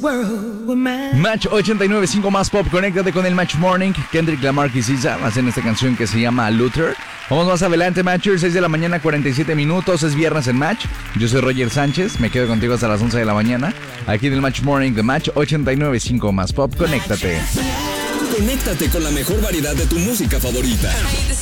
Match 89.5 más pop. Conéctate con el Match Morning. Kendrick Lamar y SZA hacen esta canción que se llama Luther. Vamos más adelante, Matchers. 6 de la mañana, 47 minutos. Es viernes en Match. Yo soy Roger Sánchez. Me quedo contigo hasta las 11 de la mañana. Aquí en el Match Morning de Match 89.5 más pop. Conéctate. Conéctate con la mejor variedad de tu música favorita.